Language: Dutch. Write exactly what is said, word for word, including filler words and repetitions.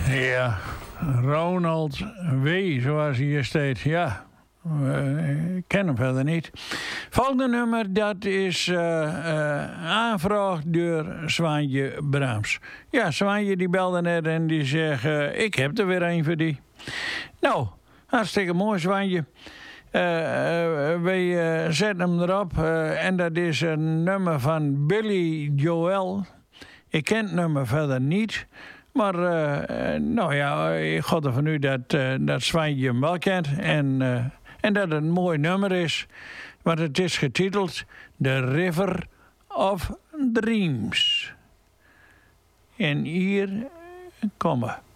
Ja, Ronald W., zoals hij hier staat. Ja, uh, ik ken hem verder niet. Volgende nummer, dat is uh, uh, aanvraag door Zwaantje Braams. Ja, Zwaantje die belde net en die zegt, uh, ik heb er weer een voor die. Nou, hartstikke mooi, Zwaantje. Uh, uh, wij uh, zetten hem erop uh, en dat is een nummer van Billy Joel. Ik ken het nummer verder niet. Maar uh, nou ja, ik ga ervan uit dat, uh, dat Zwaantje hem wel kent. En, uh, en dat het een mooi nummer is. Want het is getiteld The River of Dreams. En hier komen.